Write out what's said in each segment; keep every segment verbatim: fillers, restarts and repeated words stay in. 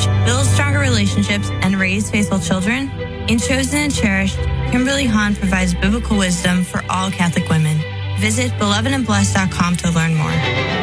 marriage, build stronger relationships, and raise faithful children? In Chosen and Cherished, Kimberly Hahn provides biblical wisdom for all Catholic women. Visit beloved and blessed dot com to learn more.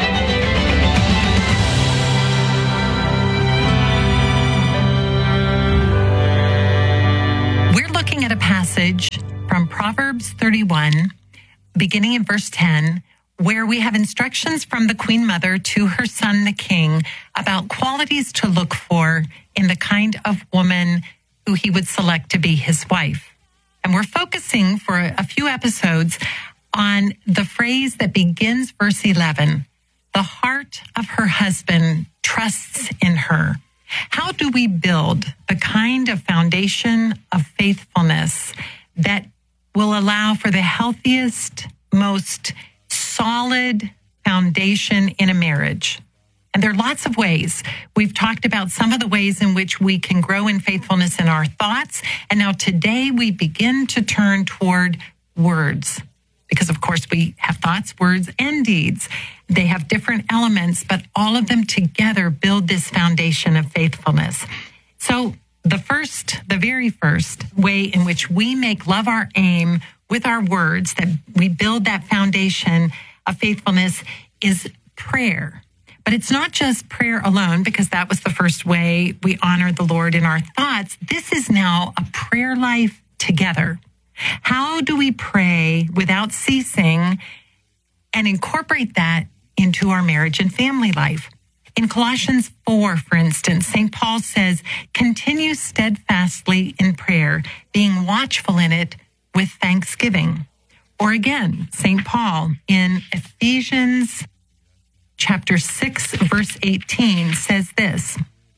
We're looking at a passage from Proverbs thirty-one, beginning in verse ten, where we have instructions from the Queen Mother to her son, the king, about qualities to look for in the kind of woman who he would select to be his wife. And we're focusing for a few episodes on the phrase that begins verse eleven, the heart of her husband trusts in her. How do we build the kind of foundation of faithfulness that will allow for the healthiest, most solid foundation in a marriage? And there are lots of ways. We've talked about some of the ways in which we can grow in faithfulness in our thoughts. And now today we begin to turn toward words. Because, of course, we have thoughts, words, and deeds. They have different elements, but all of them together build this foundation of faithfulness. So the first, the very first way in which we make love our aim with our words, that we build that foundation of faithfulness, is prayer. But it's not just prayer alone, because that was the first way we honor the Lord in our thoughts. This is now a prayer life together. How do we pray without ceasing and incorporate that into our marriage and family life? In Colossians four, for instance, Saint Paul says, continue steadfastly in prayer, being watchful in it with thanksgiving. Or again, Saint Paul in Ephesians chapter six, verse eighteen says this,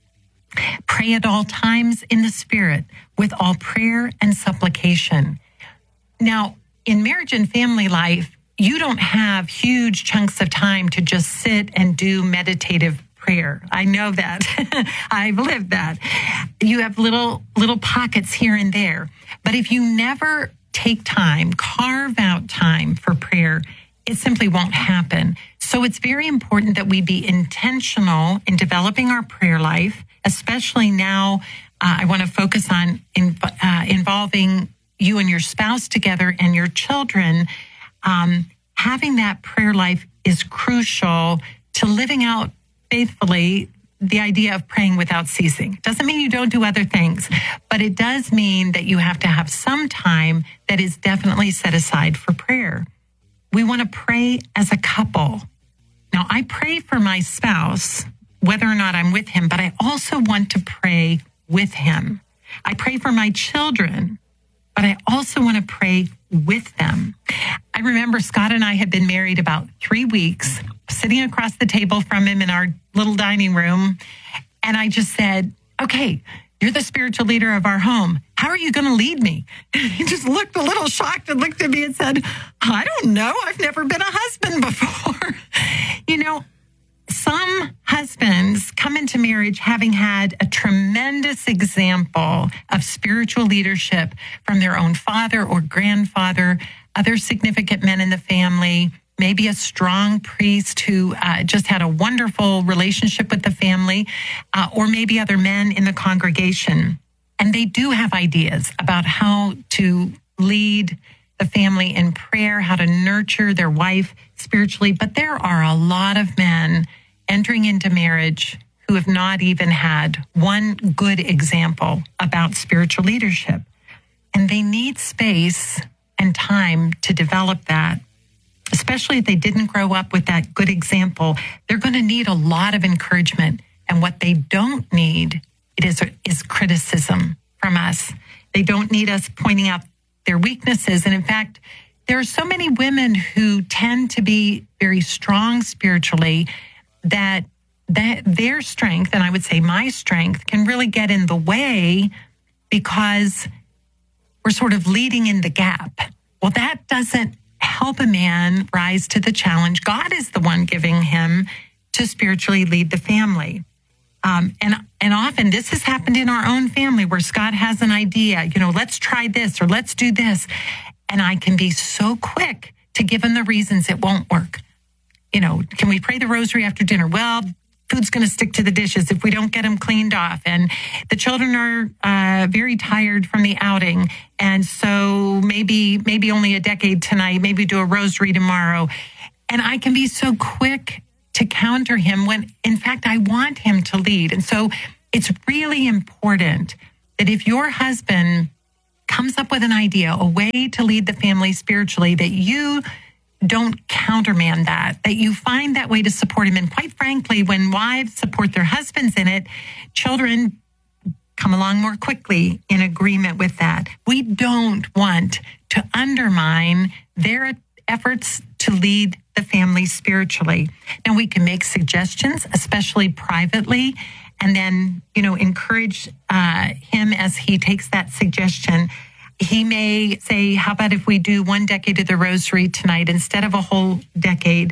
pray at all times in the Spirit with all prayer and supplication. Now, in marriage and family life, you don't have huge chunks of time to just sit and do meditative prayer. I know that. I've lived that. You have little little pockets here and there. But if you never take time, carve out time for prayer, it simply won't happen. So it's very important that we be intentional in developing our prayer life, especially now. Uh, I want to focus on in, uh, involving you and your spouse together and your children. Um, having that prayer life is crucial to living out faithfully the idea of praying without ceasing. Doesn't mean you don't do other things, but it does mean that you have to have some time that is definitely set aside for prayer. We want to pray as a couple. Now, I pray for my spouse, whether or not I'm with him, but I also want to pray with him. I pray for my children, but I also want to pray with them. I remember Scott and I had been married about three weeks, sitting across the table from him in our little dining room. And I just said, okay, you're the spiritual leader of our home. How are you going to lead me? And he just looked a little shocked and looked at me and said, I don't know. I've never been a husband before. You know, some husbands come into marriage having had a tremendous example of spiritual leadership from their own father or grandfather, other significant men in the family, maybe a strong priest who uh, just had a wonderful relationship with the family, uh, or maybe other men in the congregation. And they do have ideas about how to lead the family in prayer, how to nurture their wife spiritually. But there are a lot of men entering into marriage who have not even had one good example about spiritual leadership. And they need space and time to develop that. Especially if they didn't grow up with that good example, they're going to need a lot of encouragement. And what they don't need it is, is criticism from us. They don't need us pointing out their weaknesses. And in fact, there are so many women who tend to be very strong spiritually that, that their strength, and I would say my strength, can really get in the way because we're sort of leading in the gap. Well, that doesn't help a man rise to the challenge. God is the one giving him to spiritually lead the family. Um, and, and often this has happened in our own family where Scott has an idea, you know, let's try this or let's do this. And I can be so quick to give him the reasons it won't work. You know, can we pray the rosary after dinner? Well, food's going to stick to the dishes if we don't get them cleaned off. And the children are uh, very tired from the outing. And so maybe, maybe only a decade tonight, maybe do a rosary tomorrow. And I can be so quick to counter him when, in fact, I want him to lead. And so it's really important that if your husband comes up with an idea, a way to lead the family spiritually, that you don't countermand that, that you find that way to support him. And quite frankly, when wives support their husbands in it, children come along more quickly in agreement with that. We don't want to undermine their efforts to lead the family spiritually. Now, we can make suggestions, especially privately, and then, you know, encourage uh, him as he takes that suggestion. He may say, how about if we do one decade of the rosary tonight instead of a whole decade?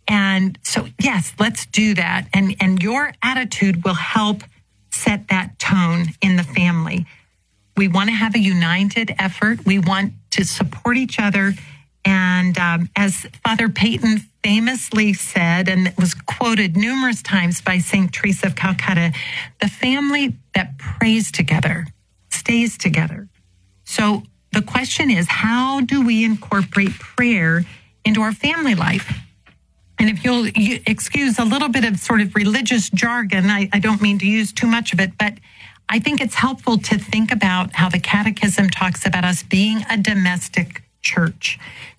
And so, yes, let's do that. And, and your attitude will help set that tone in the family. We want to have a united effort. We want to support each other. And um, as Father Peyton famously said, and it was quoted numerous times by Saint Teresa of Calcutta, the family that prays together stays together. So the question is, how do we incorporate prayer into our family life? And if you'll you excuse a little bit of sort of religious jargon, I, I don't mean to use too much of it, but I think it's helpful to think about how the Catechism talks about us being a domestic church.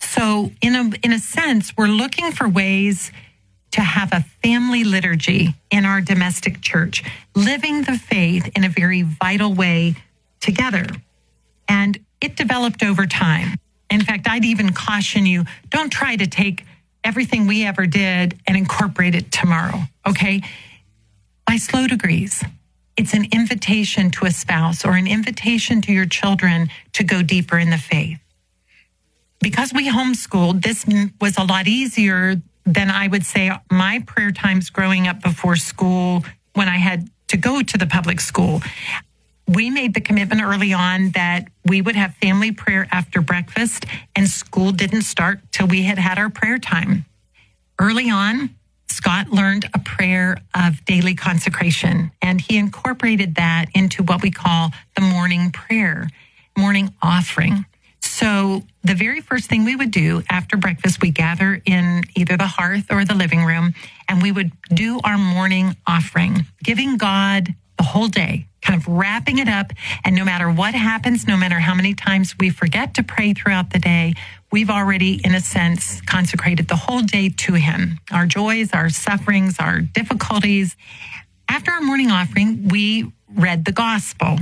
So in a, in a sense, we're looking for ways to have a family liturgy in our domestic church, living the faith in a very vital way together. And it developed over time. In fact, I'd even caution you, don't try to take everything we ever did and incorporate it tomorrow, okay? By slow degrees. It's an invitation to a spouse or an invitation to your children to go deeper in the faith. Because we homeschooled, this was a lot easier than I would say my prayer times growing up before school when I had to go to the public school. We made the commitment early on that we would have family prayer after breakfast, and school didn't start till we had had our prayer time. Early on, Scott learned a prayer of daily consecration, and he incorporated that into what we call the morning prayer, morning offering. So the very first thing we would do after breakfast, we gather in either the hearth or the living room, and we would do our morning offering, giving God the whole day, kind of wrapping it up. And no matter what happens, no matter how many times we forget to pray throughout the day, we've already, in a sense, consecrated the whole day to him, our joys, our sufferings, our difficulties. After our morning offering, we read the gospel,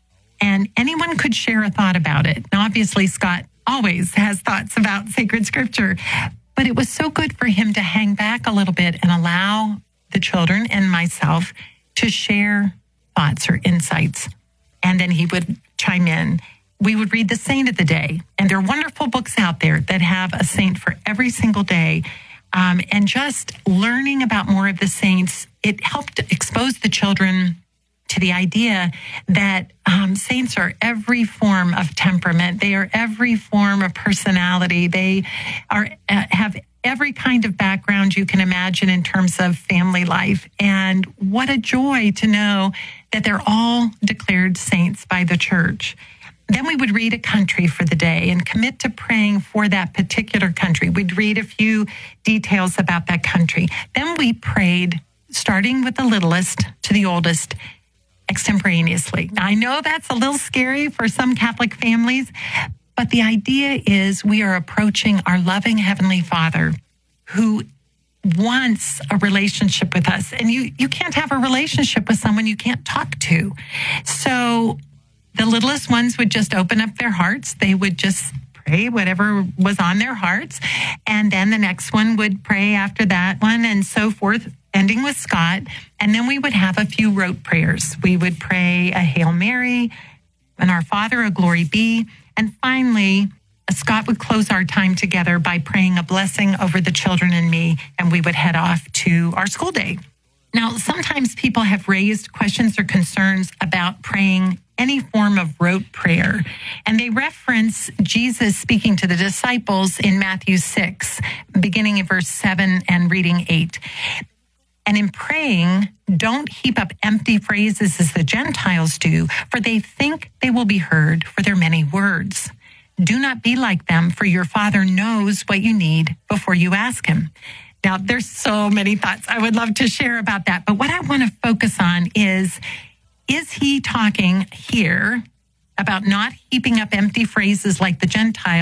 and anyone could share a thought about it. Now, obviously, Scott always has thoughts about sacred scripture, but it was so good for him to hang back a little bit and allow the children and myself to share thoughts or insights. And then he would chime in. We would read the saint of the day. And there are wonderful books out there that have a saint for every single day. Um, and just learning about more of the saints, it helped expose the children to the idea that um, saints are every form of temperament. They are every form of personality. They are uh, have every kind of background you can imagine in terms of family life. And what a joy to know that they're all declared saints by the church. Then we would read a country for the day and commit to praying for that particular country. We'd read a few details about that country. Then we prayed, starting with the littlest to the oldest, extemporaneously. Now, I know that's a little scary for some Catholic families, but the idea is we are approaching our loving Heavenly Father who wants a relationship with us. And you, you can't have a relationship with someone you can't talk to. So the littlest ones would just open up their hearts. They would just pray whatever was on their hearts. And then the next one would pray after that one, and so forth, ending with Scott. And then we would have a few rote prayers. We would pray a Hail Mary, and Our Father, a Glory Be. And finally, Scott would close our time together by praying a blessing over the children and me, and we would head off to our school day. Now, sometimes people have raised questions or concerns about praying any form of rote prayer, and they reference Jesus speaking to the disciples in Matthew six, beginning in verse seven and reading eight. And And in praying, don't heap up empty phrases as the Gentiles do, for they think they will be heard for their many words. Do not be like them, for your Father knows what you need before you ask him. Now, there's so many thoughts I would love to share about that, but what I want to focus on is, is he talking here about not heaping up empty phrases like the Gentiles